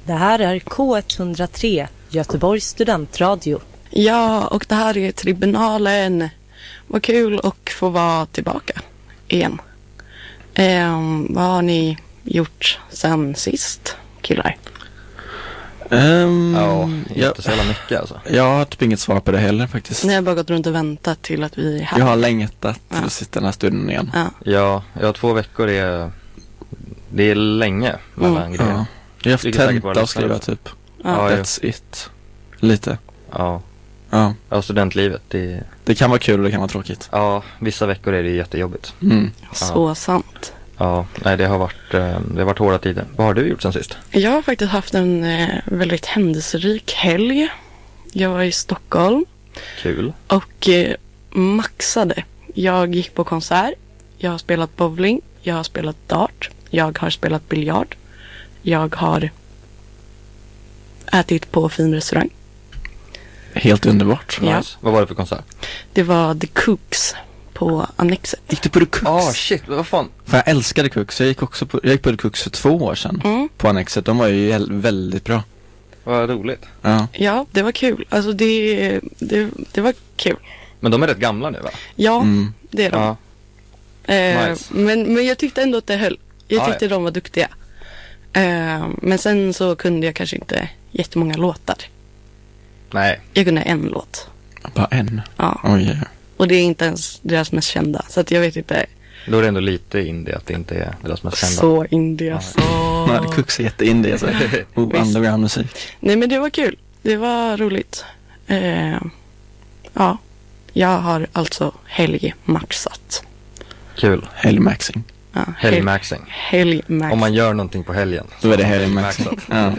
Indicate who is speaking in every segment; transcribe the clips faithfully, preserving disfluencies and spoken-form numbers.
Speaker 1: Det här är K ett noll tre, Göteborgs studentradio.
Speaker 2: Ja, och det här är Tribunalen. Vad kul att få vara tillbaka igen. Eh, vad har ni gjort sen sist, killar?
Speaker 3: Um,
Speaker 4: ja, inte
Speaker 3: jag,
Speaker 4: så jävla mycket alltså.
Speaker 3: Jag har typ inget svar på det heller faktiskt.
Speaker 2: Ni har bara gått runt och väntat till att vi är här.
Speaker 3: Jag har längtat till
Speaker 2: ja.
Speaker 3: att sitta den här stunden igen.
Speaker 2: Ja,
Speaker 4: ja, ja två veckor är det är länge mellan
Speaker 2: Mm.
Speaker 4: grejer.
Speaker 3: Ja. Jag har haft
Speaker 4: Vilket säkert var
Speaker 3: tenta att skriva
Speaker 4: lyssnare.
Speaker 3: typ.
Speaker 2: ja.
Speaker 4: Ja,
Speaker 3: That's it. Lite.
Speaker 4: Ja,
Speaker 3: Ja.
Speaker 4: ja studentlivet det,
Speaker 3: Det kan vara kul och det kan vara tråkigt.
Speaker 4: ja, vissa veckor är det jättejobbigt.
Speaker 3: Mm.
Speaker 2: Så sant.
Speaker 4: Ja, nej det har varit eh, det har varit hårda tider. Vad har du gjort sen sist?
Speaker 2: Jag har faktiskt haft en eh, väldigt händelserik helg. Jag var i Stockholm
Speaker 4: Kul.
Speaker 2: och eh, maxade. Jag gick på konsert. Jag har spelat bowling. Jag har spelat dart. Jag har spelat biljard. Jag har ätit på fin restaurang.
Speaker 3: Helt underbart.
Speaker 2: Ja.
Speaker 4: Nice. Vad var det för konsert?
Speaker 2: Det var The Cooks på Annexet.
Speaker 3: Gick du på The Cooks?
Speaker 4: Ah shit, vad fan?
Speaker 3: För jag älskade Cooks. Jag gick också på, jag gick på The Cooks för två år sedan.
Speaker 2: Mm.
Speaker 3: På Annexet. De var ju hel- väldigt bra.
Speaker 4: Vad roligt.
Speaker 3: Ja.
Speaker 2: Ja, det var kul. Alltså det, det, det var kul.
Speaker 4: Men de är rätt gamla nu va?
Speaker 2: Ja,
Speaker 3: Mm.
Speaker 2: det är de.
Speaker 4: Ja.
Speaker 2: Eh,
Speaker 4: Nice.
Speaker 2: men, men jag tyckte ändå att det höll. Jag
Speaker 4: Ja,
Speaker 2: tyckte
Speaker 4: ja.
Speaker 2: de var duktiga. Eh, men sen så kunde jag kanske inte jättemånga låtar.
Speaker 4: Nej.
Speaker 2: Jag kunde en låt.
Speaker 3: Bara en.
Speaker 2: Ja.
Speaker 3: Oj, ja.
Speaker 2: Och det är inte ens deras mest kända. Så att jag vet inte.
Speaker 4: Då är det ändå lite indie att det inte är deras mest kända.
Speaker 2: Så indie alltså.
Speaker 3: Nej, The Cooks är jätteindie. Alltså. Oh,
Speaker 2: Visst.
Speaker 3: underground musik.
Speaker 2: Nej men det var kul. Det var roligt. Eh, ja. Jag har alltså helgmaxat.
Speaker 4: Kul.
Speaker 3: Helgmaxing.
Speaker 2: Ja,
Speaker 4: Helgmaxing.
Speaker 2: Helgmax.
Speaker 4: Om man gör någonting på helgen.
Speaker 3: Då är det
Speaker 4: så
Speaker 3: helgmaxing. Ja.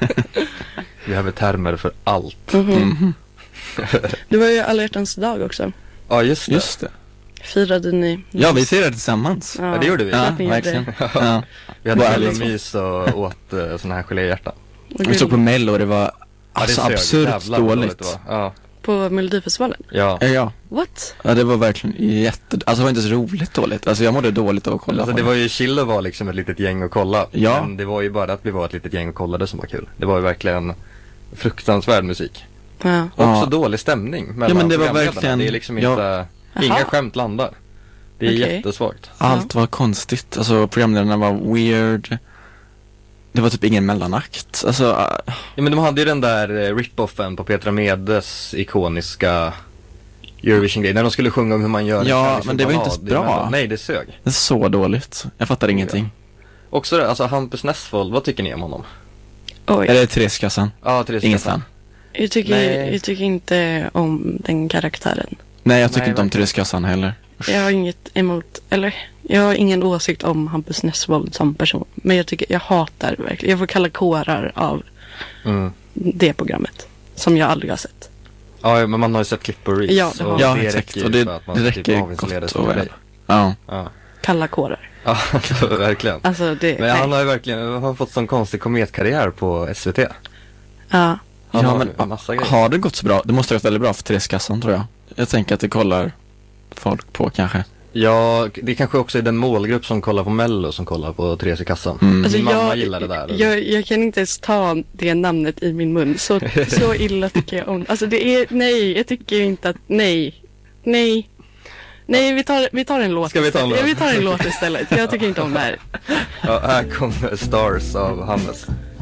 Speaker 4: Vi har termer för allt.
Speaker 2: Mhm.
Speaker 3: Mhm.
Speaker 2: Det var ju alla hjärtans dag också.
Speaker 4: Ja just det.
Speaker 3: Just det.
Speaker 2: Firade ni?
Speaker 3: Ja, vi firade tillsammans.
Speaker 4: Ja, det gjorde vi.
Speaker 3: Ja,
Speaker 2: klart ni gjorde.
Speaker 3: verkligen. Ja.
Speaker 4: Vi hade
Speaker 3: Bara
Speaker 4: väldigt
Speaker 3: liksom.
Speaker 4: mys och åt uh, såna här geléhjärtan.
Speaker 2: Och
Speaker 3: Vi såg på Mello och det var
Speaker 4: Ja, det
Speaker 3: alltså
Speaker 4: sög.
Speaker 3: absurt
Speaker 4: Jävlar vad
Speaker 3: dåligt.
Speaker 4: det var. Ja.
Speaker 2: På Melodifestivalen?
Speaker 4: Ja.
Speaker 3: Ja, ja.
Speaker 2: What?
Speaker 3: Ja, det var verkligen jätte... Alltså det var inte så roligt dåligt. Alltså jag mådde dåligt av att kolla
Speaker 4: Alltså
Speaker 3: på
Speaker 4: det var ju chill att vara liksom ett litet gäng och kolla.
Speaker 3: Ja.
Speaker 4: Men det var ju bara att vi var ett litet gäng och kollade som var kul. Det var ju verkligen fruktansvärd musik.
Speaker 2: Ja.
Speaker 4: Och
Speaker 3: Ja.
Speaker 4: så dålig stämning mellan
Speaker 3: Ja, men det var
Speaker 4: programledarna.
Speaker 3: verkligen-
Speaker 4: Det är liksom
Speaker 3: ja.
Speaker 4: inte... Inga
Speaker 2: Jaha.
Speaker 4: skämt landar. Det är
Speaker 2: Okej.
Speaker 4: jättesvagt.
Speaker 3: Allt var konstigt. Alltså programledarna var weird. Det var typ ingen mellanakt. Alltså, ah,
Speaker 4: Ja men de hade ju den där eh, rip-offen på Petra Medes ikoniska Eurovision-grej. När de skulle sjunga om hur man gör en
Speaker 3: Ja,
Speaker 4: kärleksfull
Speaker 3: men det var inte
Speaker 4: ballad
Speaker 3: så
Speaker 4: i
Speaker 3: bra.
Speaker 4: Mello. Nej, det sög.
Speaker 3: det är så dåligt. Jag fattar ingenting.
Speaker 4: Också det, alltså Hampus Nessvold, vad tycker ni om honom?
Speaker 2: Oj.
Speaker 3: Är det Tereskassan?
Speaker 4: Ja, Therese
Speaker 3: Ingen
Speaker 4: Kassan.
Speaker 3: fan.
Speaker 2: Jag tycker,
Speaker 4: Nej.
Speaker 2: jag tycker inte om den karaktären.
Speaker 3: Nej, jag tycker
Speaker 4: Nej,
Speaker 3: inte om
Speaker 4: verkligen.
Speaker 3: Tereskassan heller.
Speaker 2: Jag har inget emot, eller jag har ingen åsikt om Hampus Nessvold som person. Men jag tycker, jag hatar verkligen, jag får kalla kårar av
Speaker 4: Mm.
Speaker 2: det programmet. Som jag aldrig har sett.
Speaker 4: Ja, men man har ju sett klipp på Reels.
Speaker 2: Ja, det har
Speaker 4: och
Speaker 3: Ja,
Speaker 4: det
Speaker 3: exakt.
Speaker 4: räcker ju
Speaker 3: Och det,
Speaker 4: för att man
Speaker 3: det
Speaker 4: typ
Speaker 3: räcker
Speaker 4: avinstallerar
Speaker 3: gott
Speaker 4: som
Speaker 3: och väl.
Speaker 4: grej.
Speaker 3: Ja.
Speaker 4: Ja,
Speaker 2: Kalla kårar.
Speaker 4: ja verkligen.
Speaker 2: Alltså det,
Speaker 4: Men
Speaker 2: nej.
Speaker 4: han har ju verkligen har fått sån konstig kometkarriär på S V T.
Speaker 2: Ja.
Speaker 4: Han
Speaker 3: Ja,
Speaker 4: har
Speaker 3: men
Speaker 4: en massa grejer.
Speaker 3: har det gått så bra? Det måste ha gått väldigt bra för Tereskassan, tror jag. Jag tänker att det kollar folk på kanske.
Speaker 4: Ja, det kanske också är den målgrupp som kollar på Mello som kollar på Therese Kassan.
Speaker 3: Mm.
Speaker 2: Alltså
Speaker 4: Min mamma
Speaker 2: jag,
Speaker 4: gillar det där.
Speaker 2: Jag, jag kan inte ens ta det namnet i min mun. Så, så illa tycker jag om. Alltså det är, nej, jag tycker inte att, nej, nej. Nej, vi tar, vi tar en låt
Speaker 4: Ska vi ta en
Speaker 2: istället.
Speaker 4: låt?
Speaker 2: Ja, vi tar en låt istället. Jag tycker inte om det här.
Speaker 4: Ja, här kommer Stars av Hannes.